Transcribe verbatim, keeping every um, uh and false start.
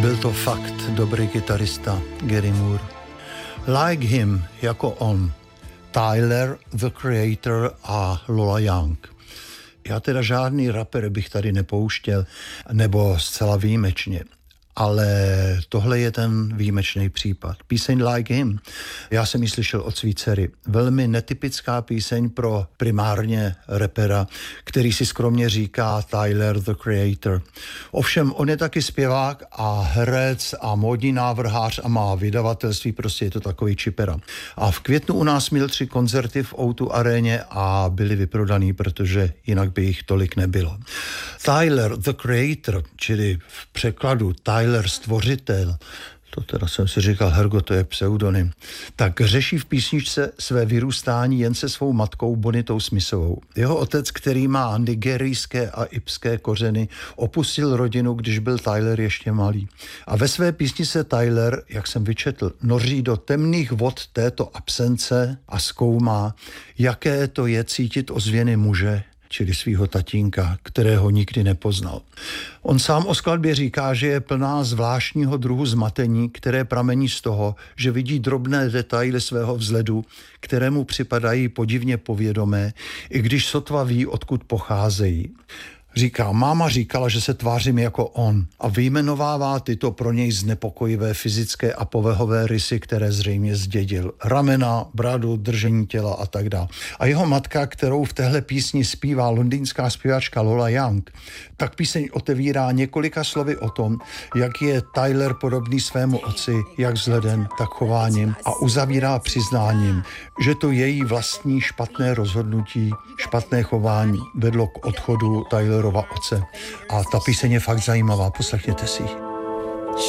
Byl to fakt dobrý kytarista Gary Moore. Like Him, jako on, Tyler, The Creator a Lola Young. Já teda žádný rapper bych tady nepouštěl, nebo zcela výjimečně. Ale tohle je ten výjimečný případ. Píseň Like Him, já jsem ji slyšel od svý dcery. Velmi netypická píseň pro primárně rapera, který si skromně říká Tyler, the Creator. Ovšem, on je taky zpěvák a herec a módní návrhář a má vydavatelství, prostě je to takový čipera. A v květnu u nás měl tři koncerty v ó dva aréně a byly vyprodaný, protože jinak by jich tolik nebylo. Tyler, the Creator, čili v překladu Tyler, stvořitel, to teda jsem si říkal, Hergo, to je pseudonym, tak řeší v písničce své vyrůstání jen se svou matkou Bonitou Smithovou. Jeho otec, který má nigerijské a ibské kořeny, opustil rodinu, když byl Tyler ještě malý. A ve své písni se Tyler, jak jsem vyčetl, noří do temných vod této absence a zkoumá, jaké to je cítit ozvěny muže, čili svýho tatínka, kterého nikdy nepoznal. On sám o skladbě říká, že je plná zvláštního druhu zmatení, které pramení z toho, že vidí drobné detaily svého vzhledu, kterému připadají podivně povědomé, i když sotva ví, odkud pocházejí. Říká, máma říkala, že se tvářím jako on a vyjmenovává tyto pro něj znepokojivé fyzické a povehové rysy, které zřejmě zdědil. Ramena, bradu, držení těla a tak dále. A jeho matka, kterou v téhle písni zpívá londýnská zpěvačka Lola Young, tak píseň otevírá několika slovy o tom, jak je Tyler podobný svému otci, jak vzhledem, tak chováním a uzavírá přiznáním, že to její vlastní špatné rozhodnutí, špatné chování vedlo k odchodu Tylerova otce. A ta píseň je fakt zajímavá, poslechněte si ji.